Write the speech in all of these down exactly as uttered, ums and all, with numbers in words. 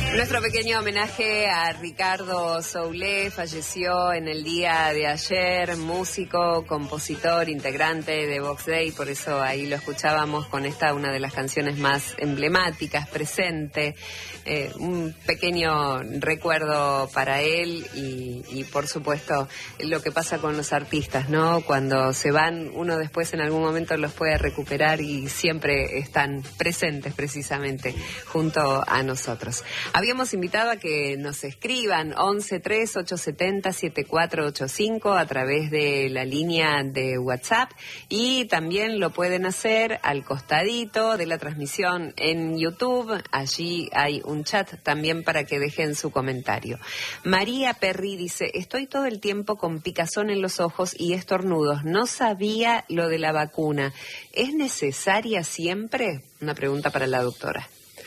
Nuestro pequeño homenaje a Ricardo Soule, falleció en el día de ayer, músico, compositor, integrante de Vox Day, por eso ahí lo escuchábamos con esta, una de las canciones más emblemáticas, Presente, eh, un pequeño recuerdo para él y, y por supuesto lo que pasa con los artistas, ¿no? Cuando se van, uno después en algún momento los puede recuperar y siempre están presentes precisamente junto a nosotros. Habíamos invitado a que nos escriban once tres ocho siete cero siete cuatro ocho cinco a través de la línea de WhatsApp y también lo pueden hacer al costadito de la transmisión en YouTube. Allí hay un chat también para que dejen su comentario. María Perry dice: estoy todo el tiempo con picazón en los ojos y estornudos. No sabía lo de la vacuna. ¿Es necesaria siempre? Una pregunta para la doctora.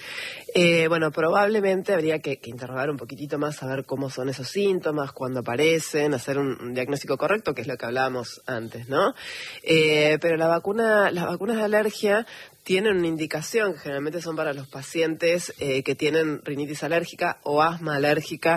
Eh, bueno, probablemente habría que, que interrogar un poquitito más, saber cómo son esos síntomas, cuándo aparecen, hacer un, un diagnóstico correcto, que es lo que hablábamos antes, ¿no? Eh, pero la vacuna, las vacunas de alergia tienen una indicación, que generalmente son para los pacientes eh, que tienen rinitis alérgica o asma alérgica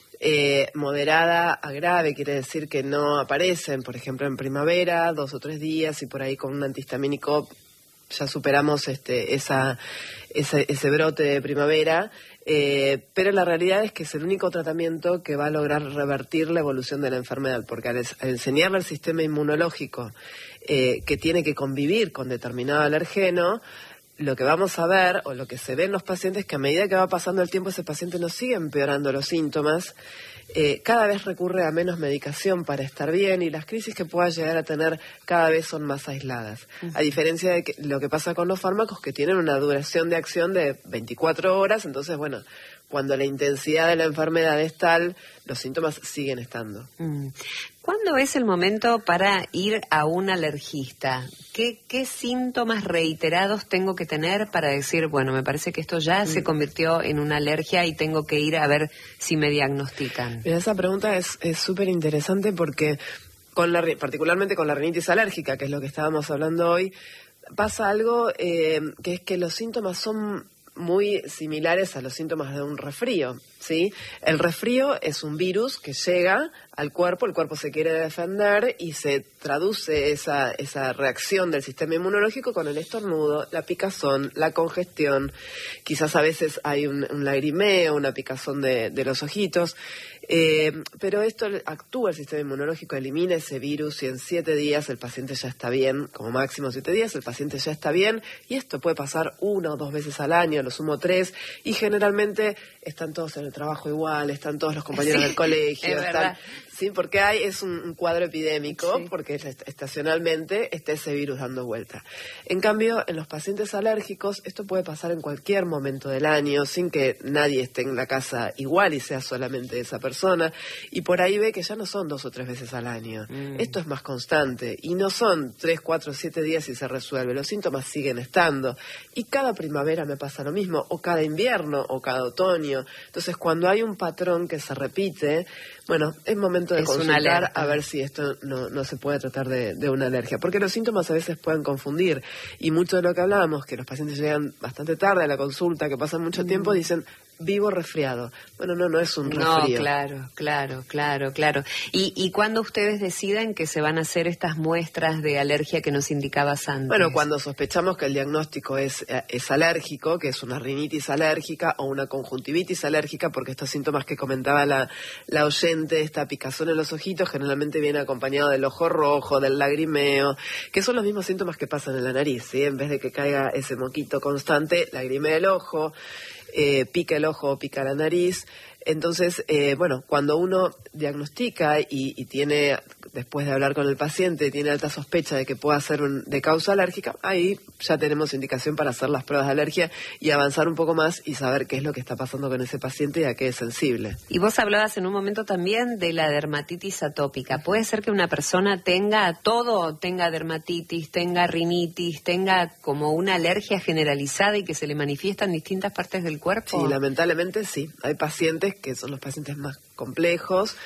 eh, moderada a grave, quiere decir que no aparecen, por ejemplo, en primavera, dos o tres días, y por ahí con un antihistamínico ya superamos este esa ese, ese brote de primavera, eh, pero la realidad es que es el único tratamiento que va a lograr revertir la evolución de la enfermedad, porque al, al enseñarle al sistema inmunológico eh, que tiene que convivir con determinado alergeno, lo que vamos a ver, o lo que se ve en los pacientes, es que a medida que va pasando el tiempo ese paciente no sigue empeorando los síntomas, eh, cada vez recurre a menos medicación para estar bien y las crisis que pueda llegar a tener cada vez son más aisladas. Uh-huh. A diferencia de que, lo que pasa con los fármacos, que tienen una duración de acción de veinticuatro horas, entonces, bueno, cuando la intensidad de la enfermedad es tal, los síntomas siguen estando. Mm. ¿Cuándo es el momento para ir a un alergista? ¿Qué, qué síntomas reiterados tengo que tener para decir, bueno, me parece que esto ya mm. se convirtió en una alergia y tengo que ir a ver si me diagnostican? Mira, esa pregunta es súper interesante porque, con la, particularmente con la rinitis alérgica, que es lo que estábamos hablando hoy, pasa algo eh, que es que los síntomas son muy similares a los síntomas de un resfrío, ¿sí? El resfrío es un virus que llega al cuerpo, el cuerpo se quiere defender y se traduce esa, esa reacción del sistema inmunológico con el estornudo, la picazón, la congestión, quizás a veces hay un, un lagrimeo, una picazón de, de los ojitos, eh, pero esto actúa el sistema inmunológico, elimina ese virus y en siete días el paciente ya está bien, como máximo siete días, el paciente ya está bien y esto puede pasar una o dos veces al año, lo sumo tres, y generalmente están todos en el trabajo igual, están todos los compañeros sí, del colegio, es están, sí, porque hay es un, un cuadro epidémico, sí, porque estacionalmente está ese virus dando vuelta. En cambio, en los pacientes alérgicos, esto puede pasar en cualquier momento del año, sin que nadie esté en la casa igual y sea solamente esa persona, y por ahí ve que ya no son dos o tres veces al año. Mm. Esto es más constante, y no son tres, cuatro, siete días y se resuelve, los síntomas siguen estando, y cada primavera me pasa lo mismo, o cada invierno, o cada otoño. Entonces, cuando hay un patrón que se repite, bueno, es momento de es consultar a ver si esto no, no se puede tratar de, de una alergia, porque los síntomas a veces pueden confundir, y mucho de lo que hablábamos, que los pacientes llegan bastante tarde a la consulta, que pasan mucho mm. tiempo, dicen, vivo resfriado. Bueno, no, no es un resfrío. No, claro, claro, claro, claro. ¿Y, y cuándo ustedes deciden que se van a hacer estas muestras de alergia que nos indicabas antes? Bueno, cuando sospechamos que el diagnóstico es, es alérgico, que es una rinitis alérgica o una conjuntivitis alérgica, porque estos síntomas que comentaba la, la oyente, esta picazón en los ojitos, generalmente viene acompañado del ojo rojo, del lagrimeo, que son los mismos síntomas que pasan en la nariz, ¿sí? En vez de que caiga ese moquito constante, lagrimea el ojo, Eh, pica el ojo, pica la nariz. Entonces, eh, bueno, cuando uno diagnostica y, y tiene, después de hablar con el paciente, tiene alta sospecha de que pueda ser un, de causa alérgica, ahí ya tenemos indicación para hacer las pruebas de alergia y avanzar un poco más y saber qué es lo que está pasando con ese paciente y a qué es sensible. Y vos hablabas en un momento también de la dermatitis atópica. ¿Puede ser que una persona tenga todo, tenga dermatitis, tenga rinitis, tenga como una alergia generalizada y que se le manifiesta en distintas partes del cuerpo? Sí, lamentablemente sí. Hay pacientes que son los pacientes más complejos,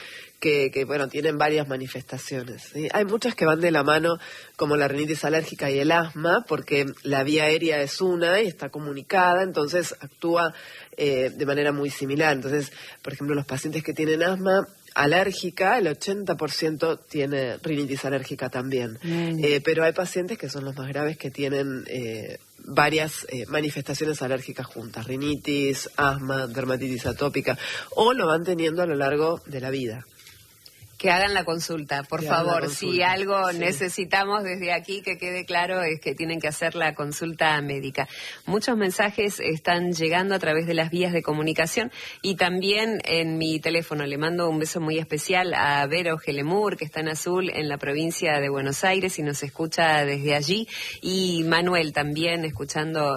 que, que bueno, tienen varias manifestaciones, ¿sí? Hay muchas que van de la mano, como la rinitis alérgica y el asma, porque la vía aérea es una y está comunicada, entonces actúa eh, de manera muy similar. Entonces, por ejemplo, los pacientes que tienen asma alérgica, el ochenta por ciento tiene rinitis alérgica también. Mm. Eh, pero hay pacientes que son los más graves que tienen eh, varias eh, manifestaciones alérgicas juntas, rinitis, asma, dermatitis atópica, o lo van teniendo a lo largo de la vida. Que hagan la consulta, por que favor. Consulta. Si algo sí. necesitamos desde aquí que quede claro es que tienen que hacer la consulta médica. Muchos mensajes están llegando a través de las vías de comunicación y también en mi teléfono. Le mando un beso muy especial a Vero Gelemur, que está en Azul, en la provincia de Buenos Aires, y nos escucha desde allí. Y Manuel también escuchando